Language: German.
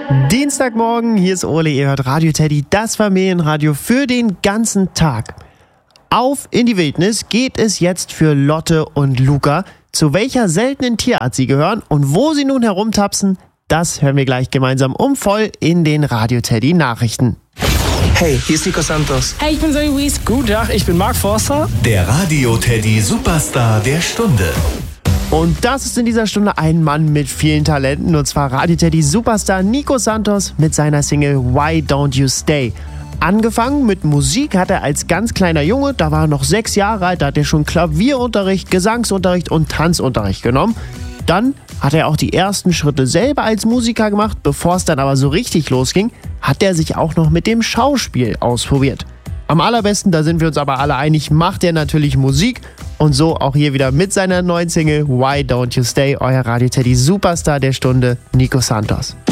Dienstagmorgen, hier ist Ole, ihr hört Radio Teddy, das Familienradio für den ganzen Tag. Auf in die Wildnis geht es jetzt für Lotte und Luca. Zu welcher seltenen Tierart sie gehören und wo sie nun herumtapsen, das hören wir gleich gemeinsam voll in den Radio Teddy Nachrichten. Hey, hier ist Nico Santos. Hey, ich bin Zoe Wies. Guten Tag, ich bin Mark Forster. Der Radio Teddy Superstar der Stunde. Und das ist in dieser Stunde ein Mann mit vielen Talenten, und zwar Radio Teddy Superstar Nico Santos mit seiner Single Why Don't You Stay. Angefangen mit Musik hat er als ganz kleiner Junge, da war er noch 6 Jahre alt, da hat er schon Klavierunterricht, Gesangsunterricht und Tanzunterricht genommen. Dann hat er auch die ersten Schritte selber als Musiker gemacht, bevor es dann aber so richtig losging, hat er sich auch noch mit dem Schauspiel ausprobiert. Am allerbesten, da sind wir uns aber alle einig, macht er natürlich Musik und so auch hier wieder mit seiner neuen Single Why Don't You Stay, euer Radio Teddy Superstar der Stunde, Nico Santos.